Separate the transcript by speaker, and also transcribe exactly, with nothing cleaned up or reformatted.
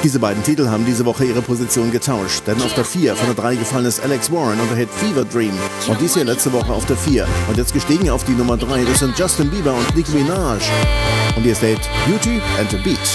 Speaker 1: Diese beiden Titel haben diese Woche ihre Position getauscht, denn auf der vier von der drei gefallen ist Alex Warren und der Hit Fever Dream und dies hier letzte Woche auf der vier. Und jetzt gestiegen auf die Nummer drei, das sind Justin Bieber und Nicki Minaj und hier ist der Hit Beauty and the Beat.